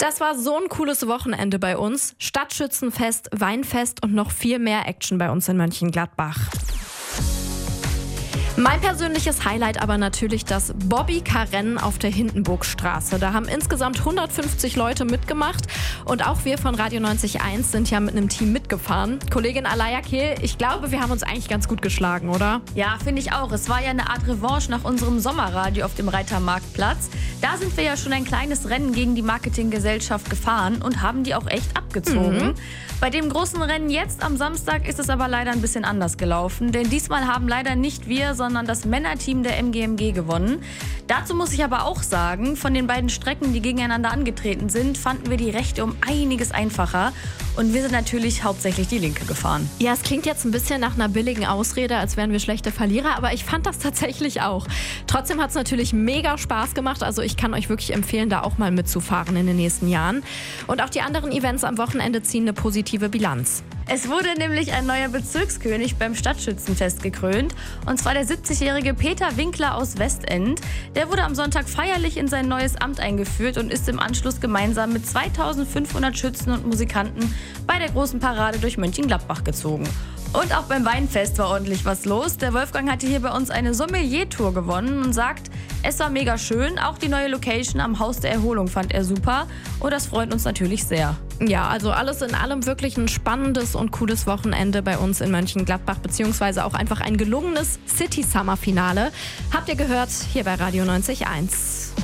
Das war so ein cooles Wochenende bei uns. Stadtschützenfest, Weinfest und noch viel mehr Action bei uns in Mönchengladbach. Mein persönliches Highlight aber natürlich das Bobbycar-Rennen auf der Hindenburgstraße. Da haben insgesamt 150 Leute mitgemacht und auch wir von Radio 90.1 sind ja mit einem Team mitgefahren. Kollegin Alaya Kehl, ich glaube, wir haben uns eigentlich ganz gut geschlagen, oder? Ja, finde ich auch. Es war ja eine Art Revanche nach unserem Sommerradio auf dem Reitermarktplatz. Da sind wir ja schon ein kleines Rennen gegen die Marketinggesellschaft gefahren und haben die auch echt abgezogen. Bei dem großen Rennen jetzt am Samstag ist es aber leider ein bisschen anders gelaufen, denn diesmal haben leider nicht wir, sondern das Männerteam der MGMG gewonnen. Dazu muss ich aber auch sagen, von den beiden Strecken, die gegeneinander angetreten sind, fanden wir die rechte um einiges einfacher. Und wir sind natürlich hauptsächlich die linke gefahren. Ja, es klingt jetzt ein bisschen nach einer billigen Ausrede, als wären wir schlechte Verlierer, aber ich fand das tatsächlich auch. Trotzdem hat es natürlich mega Spaß gemacht, also ich kann euch wirklich empfehlen, da auch mal mitzufahren in den nächsten Jahren. Und auch die anderen Events am Wochenende ziehen eine positive Bilanz. Es wurde nämlich ein neuer Bezirkskönig beim Stadtschützenfest gekrönt, und zwar der 70-jährige Peter Winkler aus Westend. Der wurde am Sonntag feierlich in sein neues Amt eingeführt und ist im Anschluss gemeinsam mit 2500 Schützen und Musikanten bei der großen Parade durch Mönchengladbach gezogen. Und auch beim Weinfest war ordentlich was los. Der Wolfgang hatte hier bei uns eine Sommelier-Tour gewonnen und sagt, es war mega schön. Auch die neue Location am Haus der Erholung fand er super. Und das freut uns natürlich sehr. Ja, also alles in allem wirklich ein spannendes und cooles Wochenende bei uns in Mönchengladbach, beziehungsweise auch einfach ein gelungenes City-Summer-Finale. Habt ihr gehört, hier bei Radio 90.1.